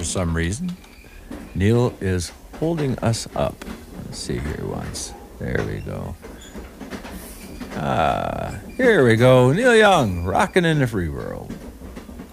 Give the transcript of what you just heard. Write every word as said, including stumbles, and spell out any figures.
for some reason. Neil is holding us up. Let's see here once. There we go. Ah, here we go. Neil Young, rocking in the free world.